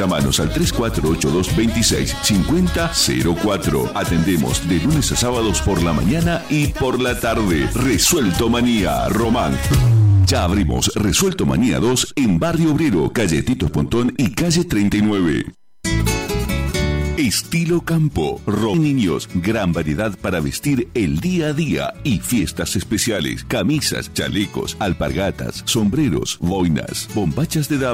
Llámanos al 3482-265004. Atendemos de lunes a sábados por la mañana y por la tarde. Resuelto Manía, Román. Ya abrimos Resuelto Manía 2 en Barrio Obrero, calle Tito Pontón y calle 39. Estilo Campo, niños, gran variedad para vestir el día a día y fiestas especiales, camisas, chalecos, alpargatas, sombreros, boinas, bombachas de dama.